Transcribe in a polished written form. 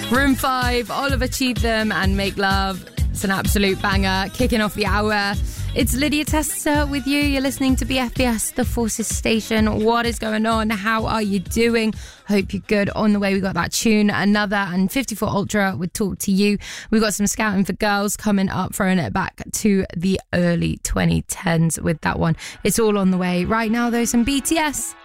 Room 5, Oliver Cheatham and Make Love. It's an absolute banger. Kicking off the hour. It's Lydia Tester with you. You're listening to BFBS, the Forces Station. What is going on? How are you doing? Hope you're good. On the way, we got that tune, Another, and 54 Ultra would Talk to You. We got some Scouting for Girls coming up, throwing it back to the early 2010s with that one. It's all on the way. Right now, though, some BTS.